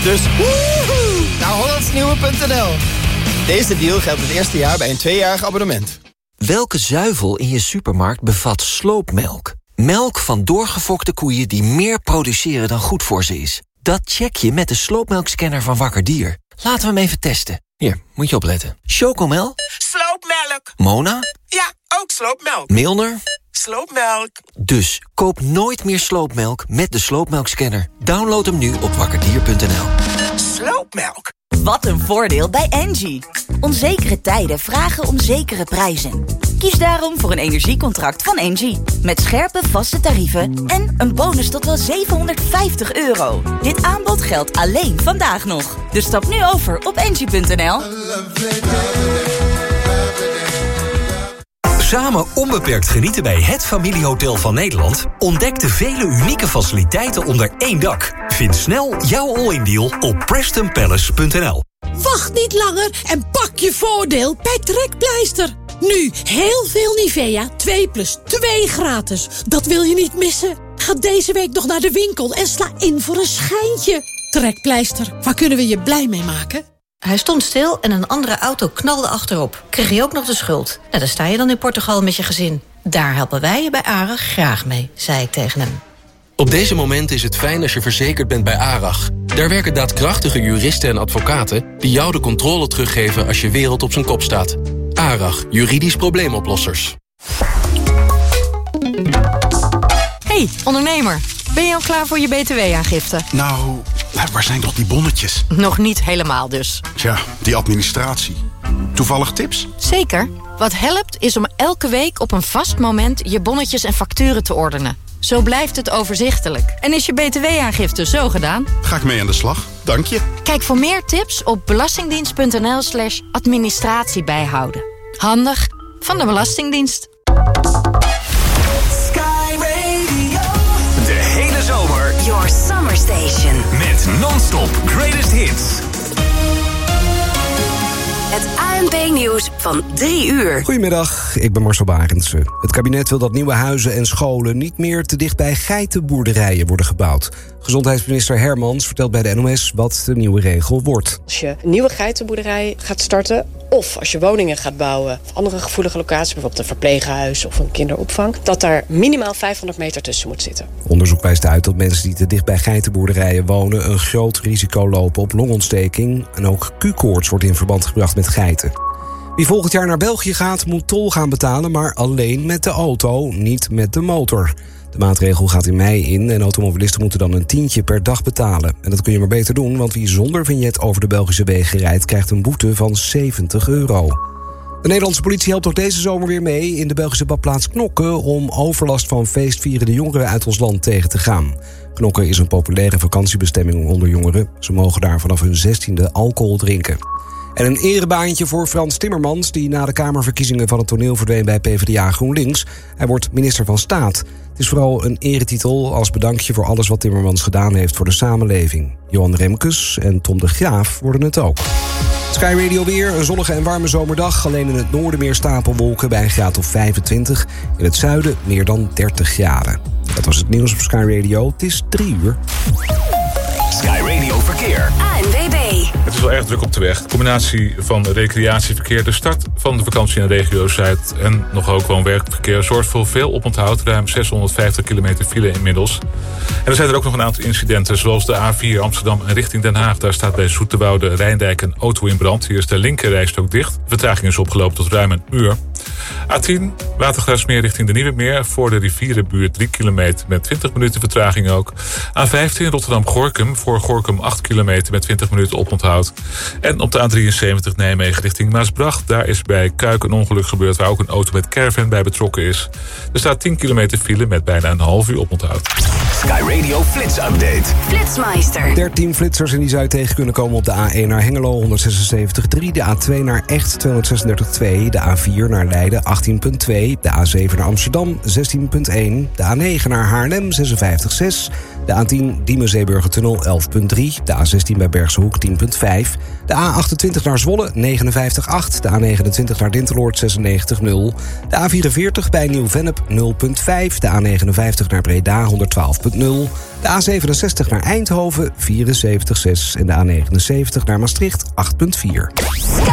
Dus woehoe, naar hollandsnieuwe.nl. Deze deal geldt het eerste jaar bij een 2-jarig abonnement. Welke zuivel in je supermarkt bevat sloopmelk? Melk van doorgefokte koeien die meer produceren dan goed voor ze is. Dat check je met de sloopmelkscanner van Wakker Dier. Laten we hem even testen. Hier, moet je opletten. Chocomel? Sloopmelk. Mona? Ja, ook sloopmelk. Milner? Sloopmelk. Dus koop nooit meer sloopmelk met de sloopmelkscanner. Download hem nu op wakkerdier.nl. Sloopmelk. Wat een voordeel bij Engie. Onzekere tijden vragen om zekere prijzen. Kies daarom voor een energiecontract van Engie. Met scherpe vaste tarieven en een bonus tot wel €750. Dit aanbod geldt alleen vandaag nog. Dus stap nu over op engie.nl. Samen onbeperkt genieten bij het familiehotel van Nederland. Ontdek de vele unieke faciliteiten onder één dak. Vind snel jouw all-in deal op PrestonPalace.nl. Wacht niet langer en pak je voordeel bij Trekpleister. Nu heel veel Nivea 2+2 gratis. Dat wil je niet missen. Ga deze week nog naar de winkel en sla in voor een schijntje. Trekpleister, waar kunnen we je blij mee maken? Hij stond stil en een andere auto knalde achterop. Kreeg je ook nog de schuld? Nou, dan sta je dan in Portugal met je gezin. Daar helpen wij je bij ARAG graag mee, zei ik tegen hem. Op deze momenten is het fijn als je verzekerd bent bij ARAG. Daar werken daadkrachtige juristen en advocaten die jou de controle teruggeven als je wereld op zijn kop staat. ARAG, juridisch probleemoplossers. Hey, ondernemer. Ben je al klaar voor je btw-aangifte? Nou, waar zijn toch die bonnetjes? Nog niet helemaal dus. Tja, die administratie. Toevallig tips? Zeker. Wat helpt is om elke week op een vast moment je bonnetjes en facturen te ordenen. Zo blijft het overzichtelijk. En is je btw-aangifte zo gedaan? Ga ik mee aan de slag. Dank je. Kijk voor meer tips op belastingdienst.nl/administratie bijhouden. Handig van de Belastingdienst. De hele zomer. Your Summer Station. Met non-stop greatest hits. Het ANP-nieuws van 3 uur. Goedemiddag, ik ben Marcel Barendse. Het kabinet wil dat nieuwe huizen en scholen niet meer te dicht bij geitenboerderijen worden gebouwd. Gezondheidsminister Hermans vertelt bij de NOS wat de nieuwe regel wordt. Als je een nieuwe geitenboerderij gaat starten, of als je woningen gaat bouwen, of andere gevoelige locaties, bijvoorbeeld een verpleeghuis of een kinderopvang, dat daar minimaal 500 meter tussen moet zitten. Onderzoek wijst uit dat mensen die te dicht bij geitenboerderijen wonen een groot risico lopen op longontsteking. En ook Q-koorts wordt in verband gebracht met geiten. Wie volgend jaar naar België gaat, moet tol gaan betalen, maar alleen met de auto, niet met de motor. De maatregel gaat in mei in en automobilisten moeten dan een tientje per dag betalen. En dat kun je maar beter doen, want wie zonder vignet over de Belgische wegen rijdt, krijgt een boete van €70. De Nederlandse politie helpt ook deze zomer weer mee in de Belgische badplaats Knokke om overlast van feestvierende jongeren uit ons land tegen te gaan. Knokke is een populaire vakantiebestemming onder jongeren. Ze mogen daar vanaf hun 16e alcohol drinken. En een erebaantje voor Frans Timmermans, die na de Kamerverkiezingen van het toneel verdween bij PvdA GroenLinks. Hij wordt minister van Staat. Het is vooral een eretitel als bedankje voor alles wat Timmermans gedaan heeft voor de samenleving. Johan Remkes en Tom de Graaf worden het ook. Sky Radio weer, een zonnige en warme zomerdag. Alleen in het noorden meer stapelwolken bij een graad of 25. In het zuiden meer dan 30 graden. Dat was het nieuws op Sky Radio. Het is 3 uur. Sky Radio Verkeer. ANWB. Het is wel erg druk op de weg. De combinatie van recreatieverkeer, de start van de vakantie in de regio Zuid en nog ook gewoon werkverkeer zorgt voor veel oponthoud. Ruim 650 kilometer file inmiddels. En er zijn er ook nog een aantal incidenten, zoals de A4 Amsterdam richting Den Haag. Daar staat bij Zoeterwoude Rijndijk een auto in brand. Hier is de linkerrijstrook dicht. De vertraging is opgelopen tot ruim een uur. A10 Watergraafsmeer richting de Nieuwe Meer. Voor de rivierenbuurt 3 kilometer met 20 minuten vertraging ook. A15 Rotterdam-Gorinchem. Voor Gorinchem 8 kilometer met 20 minuten oponthoud. En op de A73 Nijmegen richting Maasbracht. Daar is bij Kuik een ongeluk gebeurd waar ook een auto met caravan bij betrokken is. Er staat 10 kilometer file met bijna een half uur oponthoud. Sky Radio Flits Update. Flitsmeister. 13 flitsers in die zou je tegen kunnen komen op de A1 naar Hengelo 176.3. De A2 naar Echt 236.2. De A4 naar Leiden 18,2. De A7 naar Amsterdam 16,1. De A9 naar Haarlem 56,6. De A10 Diemen-Zeeburgertunnel 11,3. De A16 bij Bergshoek 10,5. De A28 naar Zwolle 59,8. De A29 naar Dinteloord 96,0. De A44 bij Nieuw-Vennep 0,5. De A59 naar Breda 112,0. De A67 naar Eindhoven 74,6. En de A79 naar Maastricht 8,4.